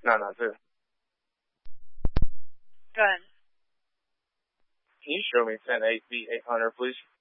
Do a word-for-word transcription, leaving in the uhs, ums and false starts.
nine nine two. Go ahead. Can you show me ten eight B eight hundred, please?